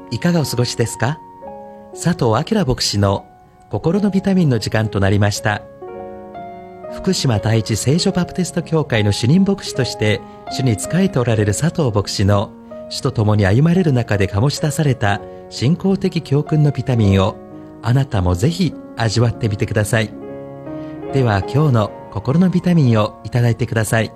いかがお過ごしですか？佐藤明牧師の心のビタミンの時間となりました。福島第一聖書バプテスト教会の主任牧師として主に仕えておられる佐藤牧師の主と共に歩まれる中で醸し出された信仰的教訓のビタミンをあなたもぜひ味わってみてください。では今日の心のビタミンをいただいてください。